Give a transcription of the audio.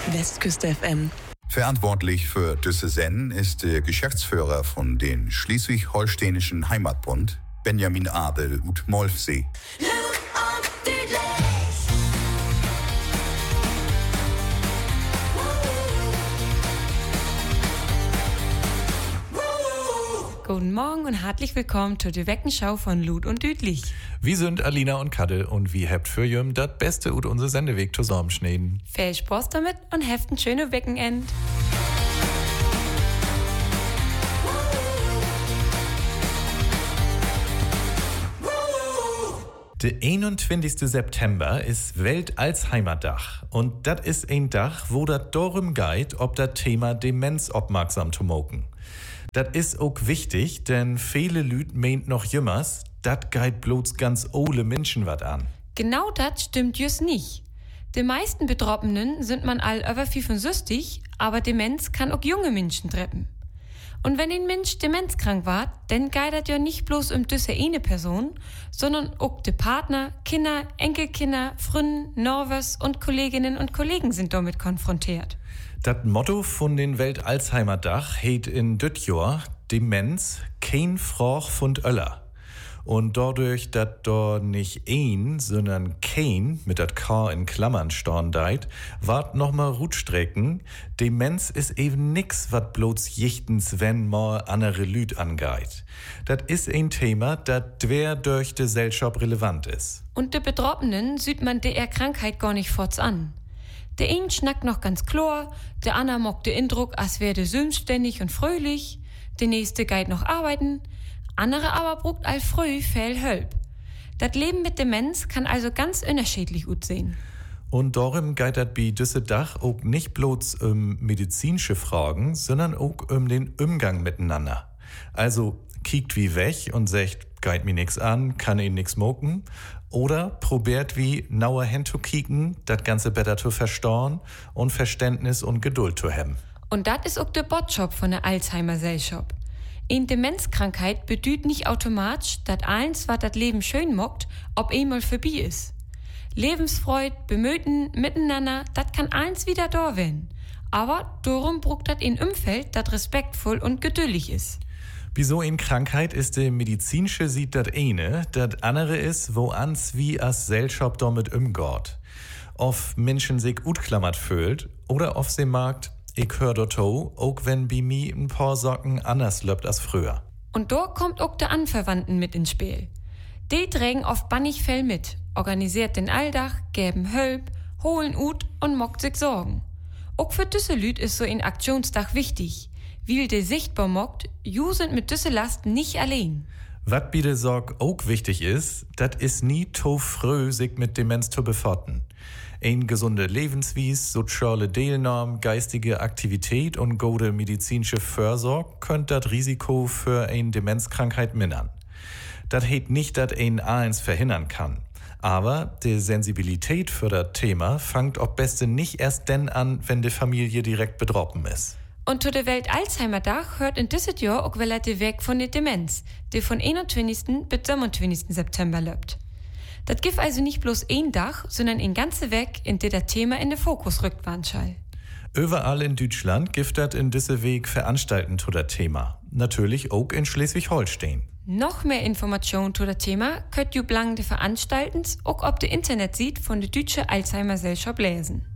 Westküste FM. Verantwortlich für diese Sendung ist der Geschäftsführer von den Schleswig-Holsteinischen Heimatbund, Benjamin Adel ut Molfsee. Guten Morgen und herzlich willkommen zur Weckenschau von Lud und Düdlich. Wir sind Alina und Kadde und wir habt für jüm das Beste ut unser Sendeweg zusammenschneiden. Viel Spaß damit und habt ein schönes Wochenende. Der 21. September ist Welt-Alzheimer-Dach. Und das ist ein Dach, wo das darum geht, ob das Thema Demenz aufmerksam zu machen. Das ist auch wichtig, denn viele Lüd meint noch jümmers, das geht bloß ganz ole Menschen wat an. Genau das stimmt just nicht. Die meisten Betroffenen sind man all über 65, aber Demenz kann auch junge Menschen treffen. Und wenn ein Mensch demenzkrank war, dann geht das ja nicht bloß diese eine Person, sondern auch die Partner, Kinder, Enkelkinder, Freunde, Norwes und Kolleginnen und Kollegen sind damit konfrontiert. Das Motto von den Welt-Alzheimer-Dach heet in dit Jahr Demenz, kein Froch von Öller. Und dadurch, dass da nicht ein, sondern kein mit dat K in Klammern storn deit, wart nochmal Rutstrecken. Demenz ist eben nix, wat bloß jichtens, wenn mal andere Lüd angeht. Das ist ein Thema, dat dwer durch de Gesellschaft relevant ist. Und de Betroffenen sieht man der Krankheit gar nicht forts an. Der eine schnackt noch ganz klar, der andere mag den Eindruck, als wäre der selbstständig und fröhlich, der nächste geht noch arbeiten, andere aber brucht all früh viel Hölp. Das Leben mit Demenz kann also ganz unterschiedlich aussehen. Und darum geht das bei düsse Dach auch nicht bloß medizinische Fragen, sondern auch den Umgang miteinander. Also kiekt wie weg und sagt, geht mir nix an, kann ihn nix moken. Oder probiert wie nauer hinzukicken, das Ganze besser zu verstauen und Verständnis und Geduld zu haben. Und das ist auch der Botschaft von der Alzheimer-Gesellschaft. In Demenzkrankheit bedeutet nicht automatisch, dass eins, was das Leben schön mockt, ob einmal vorbei ist. Lebensfreude, Bemühen, Miteinander, das kann eins wieder da werden. Aber darum braucht das ein Umfeld, das respektvoll und geduldig ist. Wie so in Krankheit ist der medizinische sieht das eine, das andere ist, wo ans wie as Gesellschaft damit umgeht. Ob Menschen sich utklammert fühlt oder ob sie mag, ich hör dort auch wenn bei mir ein paar Socken anders löbt als früher. Und da kommt auch der Anverwandten mit ins Spiel. Die trägen oft bannig viel mit, organisiert den Alldach, geben Hölp, holen ut und mockt sich Sorgen. Auch für diese Lüd ist so ein Aktionsdach wichtig. Weil der sichtbar mockt, ju sind mit diese Last nicht allein. Was bei der Sorg auch wichtig ist, das ist nie to früh, sich mit Demenz zu befassen. Ein gesunde Lebenswies, soziale Teilnahme, geistige Aktivität und gute medizinische Fürsorge könnt das Risiko für eine Demenzkrankheit mindern. Das heißt nicht, dass ein eins verhindern kann. Aber die Sensibilität für das Thema fängt ob beste nicht erst dann an, wenn die Familie direkt betroffen ist. Und zu der Welt-Alzheimer-Dach hört in diesem Jahr auch wieder der Weg von der Demenz, der von 21. bis 27. September läuft. Das gibt also nicht bloß ein Dach, sondern ein ganzer Weg, in der das Thema in den Fokus rückt, Warnschall. Überall in Deutschland gibt das in diesem Weg Veranstalten zu das Thema. Natürlich auch in Schleswig-Holstein. Noch mehr Informationen zu das Thema könnt ihr blang de Veranstaltens auch auf der Internetseite von der Deutschen Alzheimer-Gesellschaft lesen.